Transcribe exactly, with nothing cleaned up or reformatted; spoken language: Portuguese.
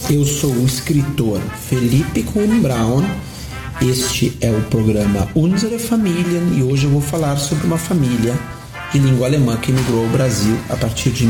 Eu sou o escritor Felipe Kuhn Braun. Este é o programa Unsere Familien e hoje eu vou falar sobre uma família de língua alemã que emigrou ao Brasil a partir de